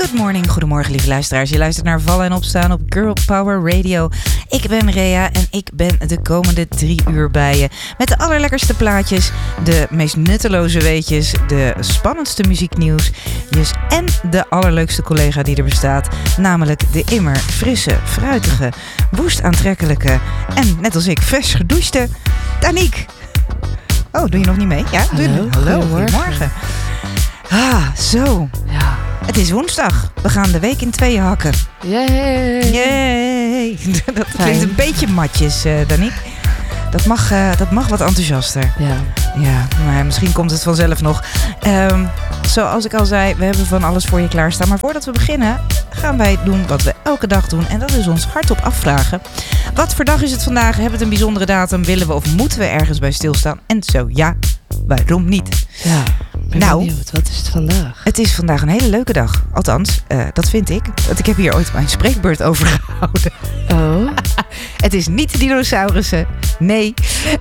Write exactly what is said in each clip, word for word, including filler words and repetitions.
Good morning, goedemorgen lieve luisteraars. Je luistert naar Vallen en Opstaan op Girl Power Radio. Ik ben Rea en ik ben de komende drie uur bij je. Met de allerlekkerste plaatjes, de meest nutteloze weetjes, de spannendste muzieknieuws en de allerleukste collega die er bestaat. Namelijk de immer frisse, fruitige, woest aantrekkelijke en net als ik vers gedouchte Daniek. Oh, doe je nog niet mee? Ja, doe je Hallo, nog. Hallo, goedemorgen. goedemorgen. Ah, zo. Ja. Het is woensdag. We gaan de week in tweeën hakken. Yay! Yay! Dat Fijn. klinkt een beetje matjes, uh, Daniek. Dat mag, uh, dat mag wat enthousiaster. Ja. Ja, maar misschien komt het vanzelf nog. Um, zoals ik al zei, we hebben van alles voor je klaarstaan. Maar voordat we beginnen, gaan wij doen wat we elke dag doen. En dat is ons hardop afvragen. Wat voor dag is het vandaag? Hebben we het een bijzondere datum? Willen we of moeten we ergens bij stilstaan? En zo ja, waarom niet? Ja. Ben Nou, benieuwd. Wat is het vandaag? Het is vandaag een hele leuke dag. Althans, uh, dat vind ik. Want ik heb hier ooit mijn spreekbeurt over gehouden. Oh. Het is niet de dinosaurussen. Nee.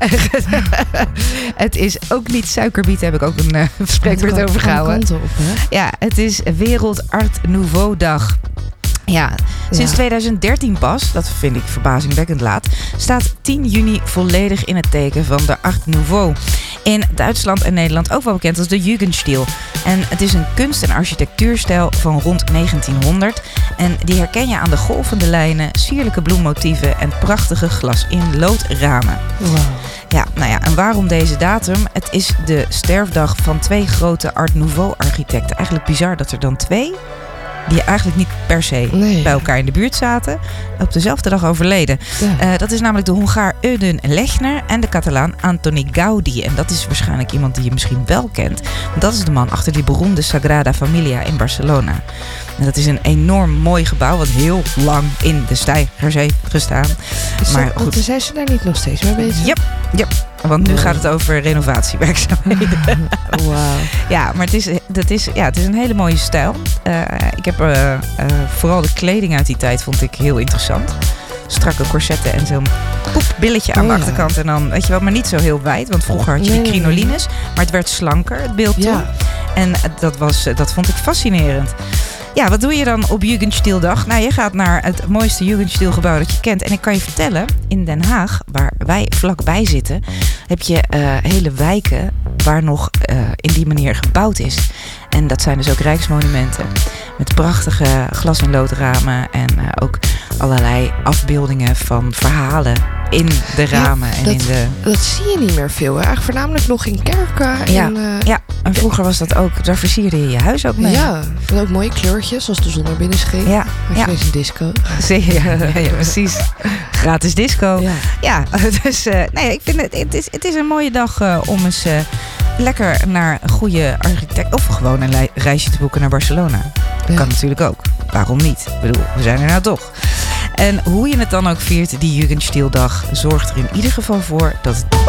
Het is ook niet suikerbieten. Heb ik ook een uh, spreekbeurt Het kan over gehouden. alle kanten op, hè? Ja, het is Wereld Art Nouveau Dag. Ja, sinds Ja. twintig dertien pas, dat vind ik verbazingwekkend laat, staat tien juni volledig in het teken van de Art Nouveau. In Duitsland en Nederland ook wel bekend als de Jugendstil. En het is een kunst- en architectuurstijl van rond negentienhonderd. En die herken je aan de golvende lijnen, sierlijke bloemmotieven en prachtige glas-in-loodramen. Wow. Ja, nou ja, en waarom deze datum? Het is de sterfdag van twee grote Art Nouveau-architecten. Eigenlijk bizar dat er dan twee, die eigenlijk niet per se Nee. bij elkaar in de buurt zaten, op dezelfde dag overleden. Ja. Uh, dat is namelijk de Hongaar Eudun Lechner en de Catalaan Antoni Gaudi. En dat is waarschijnlijk iemand die je misschien wel kent. Want dat is de man achter die beroemde Sagrada Familia in Barcelona. En dat is een enorm mooi gebouw wat heel lang in de steigers heeft gestaan. Is maar dat- goed. want zijn ze daar niet nog steeds mee bezig? Yep, yep. Want nu Wow. gaat het over renovatiewerkzaamheden. Wauw. Ja, maar het is, dat is, ja, het is een hele mooie stijl. Uh, ik heb uh, uh, vooral de kleding uit die tijd vond ik heel interessant. Strakke corsetten en zo'n poepbilletje aan Oh, de ja. achterkant. En dan, weet je wel, maar niet zo heel wijd. Want vroeger had je Nee, die nee, crinolines. Maar het werd slanker, het beeld toen. Ja. En dat, was, dat vond ik fascinerend. Ja, wat doe je dan op Jugendstildag? Nou, je gaat naar het mooiste Jugendstilgebouw dat je kent. En ik kan je vertellen, in Den Haag, waar wij vlakbij zitten, heb je uh, hele wijken waar nog uh, in die manier gebouwd is. En dat zijn dus ook rijksmonumenten. Met prachtige glas- en loodramen. En uh, ook allerlei afbeeldingen van verhalen in de ramen. en dat, in de... dat zie je niet meer veel. Hè? Eigenlijk voornamelijk nog in kerken. Ja. En, uh, Ja, en vroeger was dat ook, daar versierde je je huis ook mee. ja. En ook mooie kleurtjes als de zon naar binnen scheen. Ja, Had je ja. eens een disco. Zeker, ja, ja, precies. Gratis disco. Ja. Ja, dus uh, nee, ik vind het, het, is, het is een mooie dag uh, om eens uh, lekker naar een goede architect of gewoon een li- reisje te boeken naar Barcelona. Dat Ja. kan natuurlijk ook. Waarom niet? Ik bedoel, we zijn er nou toch. En hoe je het dan ook viert, die Jugendstildag zorgt er in ieder geval voor dat het